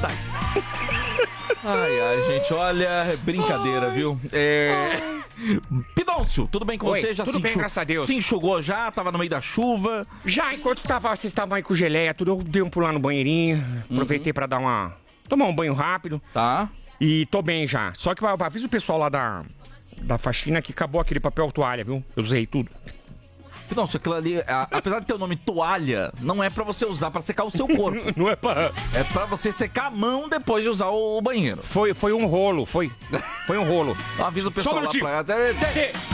tá aí. Ai, gente, olha, brincadeira, viu? Pidoncio, tudo bem com Oi, você? Já tudo bem, graças a Deus. Se enxugou já? Tava no meio da chuva? Já, enquanto vocês estavam aí com geleia, tudo, eu dei um pular no banheirinho, aproveitei pra tomar um banho rápido. Tá. E tô bem já. Só que eu aviso o pessoal lá da faxina que acabou aquele papel toalha, viu? Eu usei tudo. Pidoncio, aquilo ali, apesar de ter o nome toalha, não é pra você usar pra secar o seu corpo. Não é pra... É pra você secar a mão depois de usar o banheiro. Foi um rolo, foi um rolo. Avisa o pessoal Só um lá minutinho. pra...